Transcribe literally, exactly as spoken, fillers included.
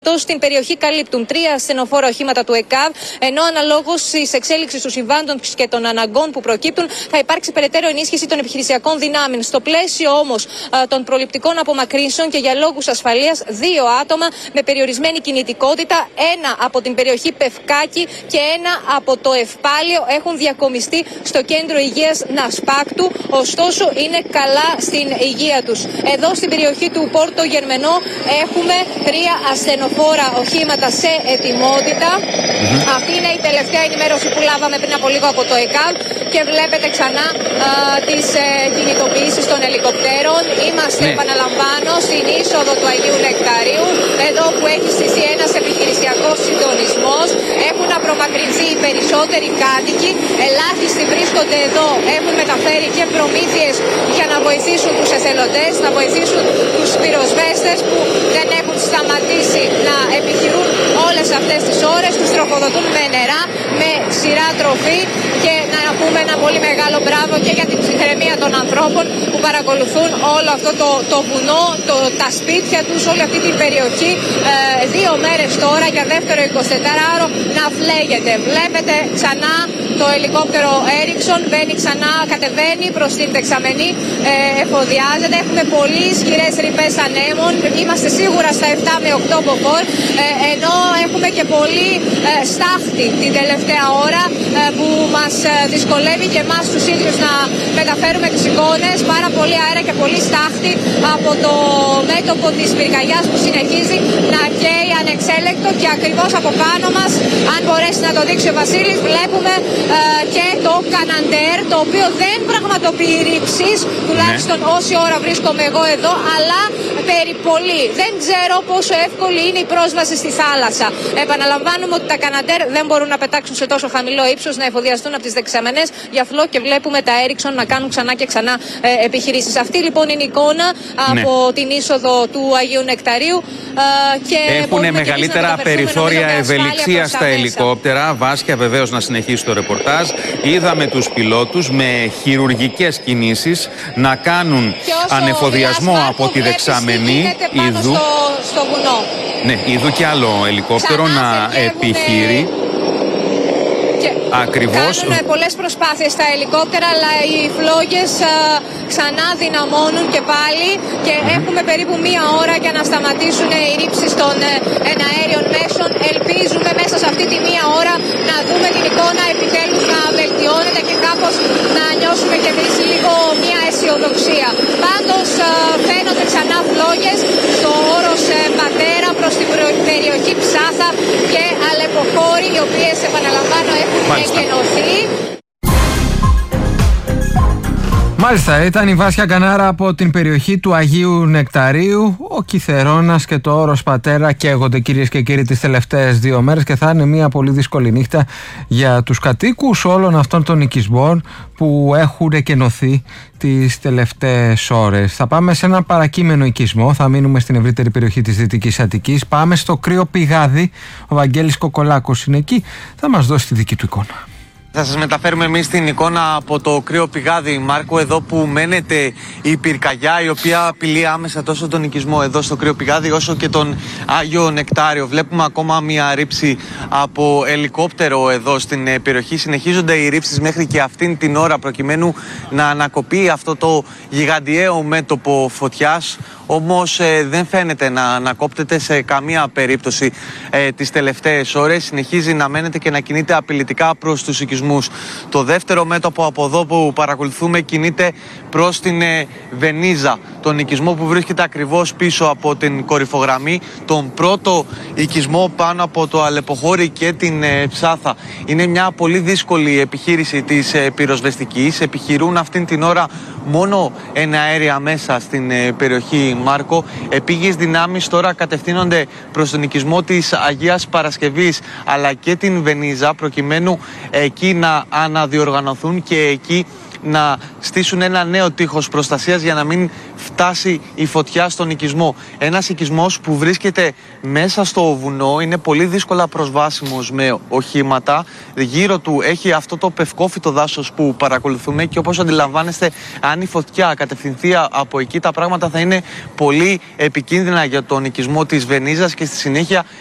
Στην περιοχή καλύπτουν τρία ασθενοφόρα οχήματα του ΕΚΑΒ, ενώ αναλόγως της εξέλιξης του συμβάντων και των αναγκών που προκύπτουν θα υπάρξει περαιτέρω ενίσχυση των επιχειρησιακών δυνάμεων. Στο πλαίσιο όμως των προληπτικών απομακρύνσεων και για λόγους ασφαλείας, δύο άτομα με περιορισμένη κινητικότητα, ένα από την περιοχή Πευκάκη και ένα από το Ευπάλιο, έχουν διακομιστεί στο κέντρο υγείας Νασπάκτου, ωστόσο είναι καλά στην υγεία τους. Εδώ στην περιοχή του Πόρτο Γερμενό έχουμε τρία ασθενοφόρα φόρα οχήματα σε ετοιμότητα. Mm-hmm. Αυτή είναι η τελευταία ενημέρωση που λάβαμε πριν από λίγο από το ΕΚΑΒ και βλέπετε ξανά α, τις ε, κινητοποιήσεις των ελικοπτέρων. Είμαστε, ναι. επαναλαμβάνω, στην είσοδο του Αγίου Νεκταρίου, εδώ που έχει στηθεί ένας επιχειρησιακός συντονισμός. Έχουν απομακρυνθεί οι περισσότεροι κάτοικοι. Ελάχιστοι βρίσκονται εδώ. Έχουν μεταφέρει και προμήθειες για να βοηθήσουν τους εθελοντές, να βοηθήσουν τους πυροσβέστες που δεν έχουν σταματήσει να επιχειρούν όλες αυτές τις ώρες, τους τροφοδοτούν με νερά, με σειρά τροφή, και να πούμε ένα πολύ μεγάλο μπράβο και για την ψυχραιμία των ανθρώπων που παρακολουθούν όλο αυτό το, το βουνό, το, τα σπίτια τους, όλη αυτή την περιοχή ε, δύο μέρες τώρα για δεύτερο εικοσιτετράωρο να φλέγεται. Βλέπετε ξανά το ελικόπτερο Έριξον, μπαίνει ξανά, κατεβαίνει προς την δεξαμενή, ε, εφοδιάζεται. Έχουμε πολύ ισχυρές ρηπές ανέμων, είμαστε σίγουρα στα επτά με οκτώ μποφόρ, ε, ενώ έχουμε και πολύ ε, στάχτη την τελευταία ώρα ε, που μας ε, δυσκολεύει και εμάς τους ίδιους να μεταφέρουμε τις εικόνες. Πάρα πολύ αέρα και πολύ στάχτη από το μέτωπο της πυρκαγιάς που συνεχίζει να καίει ανεξέλεκτο, και ακριβώς από πάνω μας, αν μπορέσει να το δείξει ο Βασίλης, βλέπουμε ε, και το Καναντέρ, το οποίο δεν πραγματοποιεί ρήψεις, τουλάχιστον ναι. όση ώρα βρίσκομαι εγώ εδώ, αλλά περιπολεί. Δεν ξέρω πόσο εύκολη είναι η πρόσβαση στη θάλασσα. Επαναλαμβάνουμε ότι τα Καναντέρ δεν μπορούν να πετάξουν σε τόσο χαμηλό ύψος, να εφοδιαστούν από τις δεξαμενές, γι' αυτό και βλέπουμε τα Έριξον να κάνουν ξανά και ξανά ε, επιχειρήσεις. Αυτή λοιπόν είναι η εικόνα από ναι. την είσοδο του Αγίου Νεκταρίου. Ε, και έχουν μεγαλύτερα περιθώρια ευελιξία στα ελικόπτερα. Βάσκια βεβαίως να συνεχίσει το ρεπορτάζ. Είδαμε τους πιλότους με χειρουργικές κινήσεις να κάνουν ανεφοδιασμό από τη δεξαμενή. Είδου στο, στο βουνό. Ναι, είδου και άλλο ελικόπτερο ξανά να επιχείρει. Ακριβώς. Κάνουν πολλές προσπάθειες στα ελικόπτερα, αλλά οι φλόγες α, ξανά δυναμώνουν και πάλι, και mm-hmm. έχουμε περίπου μία ώρα για να σταματήσουν οι ρήψεις των ε, εναέριων μέσων. Ελπίζουμε μέσα σε αυτή τη μία ώρα να δούμε την εικόνα επιτέλους να βελτιώνεται και κάπως να νιώσουμε κι εμείς λίγο μία αισιοδοξία. Πάντως α, φαίνονται ξανά φλόγες στο όρος ε, Πατέρα προς την περιοχή Ψάθα και Αλεποχώρη, οι οποίες, επαναλαμβάνω, έχουν εκενωθεί. Μάλιστα, ήταν η Βάσια Κανάρα από την περιοχή του Αγίου Νεκταρίου. Ο Κιθερώνας και το όρος Πατέρα καίγονται, κυρίες και κύριοι, τις τελευταίες δύο μέρες, και θα είναι μια πολύ δύσκολη νύχτα για τους κατοίκους όλων αυτών των οικισμών που έχουν εκενωθεί τις τελευταίες ώρες. Θα πάμε σε ένα παρακείμενο οικισμό, θα μείνουμε στην ευρύτερη περιοχή της Δυτικής Αττικής. Πάμε στο Κρύο Πηγάδι. Ο Βαγγέλης Κοκολάκος είναι εκεί, θα μας δώσει τη δική του εικόνα. Θα σας μεταφέρουμε εμείς την εικόνα από το Κρύο Πηγάδι, Μάρκο, εδώ που μένεται η πυρκαγιά, η οποία απειλεί άμεσα τόσο τον οικισμό εδώ στο Κρύο Πηγάδι, όσο και τον Άγιο Νεκτάριο. Βλέπουμε ακόμα μια ρήψη από ελικόπτερο εδώ στην περιοχή. Συνεχίζονται οι ρήψεις μέχρι και αυτήν την ώρα, προκειμένου να ανακοπεί αυτό το γιγαντιαίο μέτωπο φωτιάς. Όμως ε, δεν φαίνεται να ανακόπτεται σε καμία περίπτωση ε, τις τελευταίες ώρες. Συνεχίζει να μένεται και να κινείται απειλητικά προς τους οικισμούς. Το δεύτερο μέτωπο από εδώ που παρακολουθούμε κινείται προς την ε, Βενίζα, τον οικισμό που βρίσκεται ακριβώς πίσω από την κορυφογραμμή, τον πρώτο οικισμό πάνω από το Αλεποχώρι και την ε, Ψάθα. Είναι μια πολύ δύσκολη επιχείρηση της ε, πυροσβεστικής. Επιχειρούν αυτήν την ώρα μόνο εναέρια μέσα στην ε, περιοχή, Μάρκο. Επίγειες δυνάμεις τώρα κατευθύνονται προς τον οικισμό της Αγίας Παρασκευής, αλλά και την Βενίζα, προκειμένου εκεί να αναδιοργανωθούν και εκεί να στήσουν ένα νέο τείχος προστασίας για να μην φτάσει η φωτιά στον οικισμό. Ένας οικισμός που βρίσκεται μέσα στο βουνό, είναι πολύ δύσκολα προσβάσιμος με οχήματα. Γύρω του έχει αυτό το πευκόφυτο δάσος που παρακολουθούμε και όπως αντιλαμβάνεστε, αν η φωτιά κατευθυνθεί από εκεί, τα πράγματα θα είναι πολύ επικίνδυνα για τον οικισμό της Βενίζας και στη συνέχεια